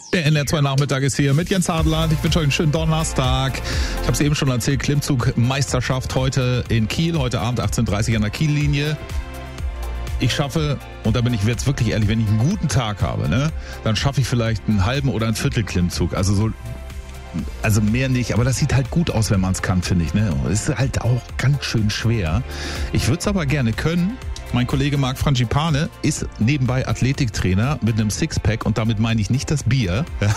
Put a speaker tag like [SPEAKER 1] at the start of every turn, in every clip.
[SPEAKER 1] Der NR2-Nachmittag ist hier mit Jens Hardeland. Ich wünsche euch einen schönen Donnerstag. Ich habe es eben schon erzählt, Klimmzug-Meisterschaft heute in Kiel. Heute Abend 18:30 an der Kiellinie. Ich schaffe, und da bin ich jetzt wirklich ehrlich, wenn ich einen guten Tag habe, ne, dann schaffe ich vielleicht einen halben oder einen Viertel-Klimmzug. Also mehr nicht, aber das sieht halt gut aus, wenn man es kann, finde ich. Ne? Ist halt auch ganz schön schwer. Ich würde es aber gerne können. Mein Kollege Marc Frangipane ist nebenbei Athletiktrainer mit einem Sixpack und damit meine ich nicht das Bier. Ja.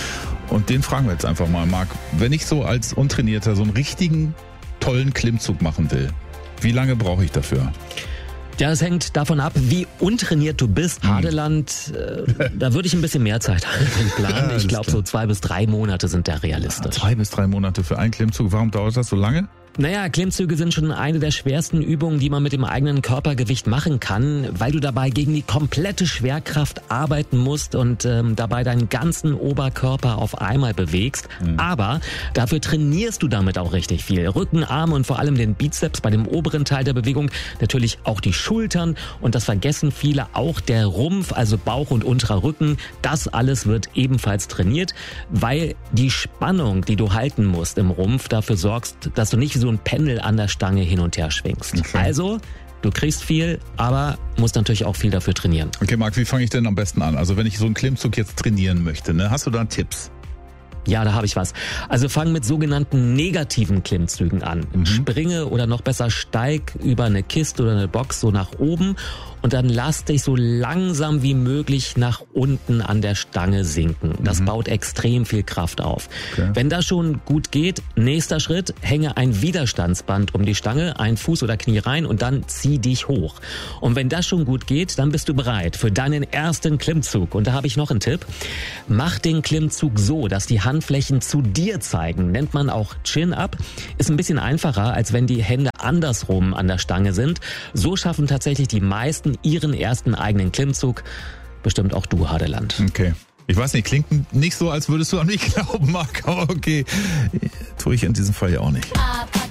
[SPEAKER 1] Und den fragen wir jetzt einfach mal, Marc, wenn ich so als Untrainierter so einen richtigen tollen Klimmzug machen will, wie lange brauche ich dafür?
[SPEAKER 2] Ja, es hängt davon ab, wie untrainiert du bist. Hardeland, da würde ich ein bisschen mehr Zeit planen. Ich glaube, so 2 bis 3 Monate sind da realistisch.
[SPEAKER 1] 2 bis 3 Monate für einen Klimmzug. Warum dauert das so lange?
[SPEAKER 2] Naja, Klimmzüge sind schon eine der schwersten Übungen, die man mit dem eigenen Körpergewicht machen kann, weil du dabei gegen die komplette Schwerkraft arbeiten musst und dabei deinen ganzen Oberkörper auf einmal bewegst. Aber dafür trainierst du damit auch richtig viel. Rücken, Arme und vor allem den Bizeps bei dem oberen Teil der Bewegung, natürlich auch die Schultern und das vergessen viele, auch der Rumpf, also Bauch und unterer Rücken. Das alles wird ebenfalls trainiert, weil die Spannung, die du halten musst im Rumpf, dafür sorgst, dass du nicht wie so ein Pendel an der Stange hin und her schwingst. Okay. Also, du kriegst viel, aber musst natürlich auch viel dafür trainieren.
[SPEAKER 1] Okay, Marc, wie fange ich denn am besten an? Also wenn ich so einen Klimmzug jetzt trainieren möchte, ne? Hast du da Tipps?
[SPEAKER 2] Ja, da habe ich was. Also fang mit sogenannten negativen Klimmzügen an. Springe oder noch besser steig über eine Kiste oder eine Box so nach oben und dann lass dich so langsam wie möglich nach unten an der Stange sinken. Das baut extrem viel Kraft auf. Okay. Wenn das schon gut geht, nächster Schritt, hänge ein Widerstandsband um die Stange, ein Fuß oder Knie rein und dann zieh dich hoch. Und wenn das schon gut geht, dann bist du bereit für deinen ersten Klimmzug. Und da habe ich noch einen Tipp. Mach den Klimmzug so, dass die Handflächen zu dir zeigen. Nennt man auch Chin-Up. Ist ein bisschen einfacher, als wenn die Hände andersrum an der Stange sind. So schaffen tatsächlich die meisten ihren ersten eigenen Klimmzug. Bestimmt auch du, Hardeland.
[SPEAKER 1] Okay. Ich weiß nicht, klingt nicht so, als würdest du an mich glauben, Marc, aber okay. Tue ich in diesem Fall ja auch nicht.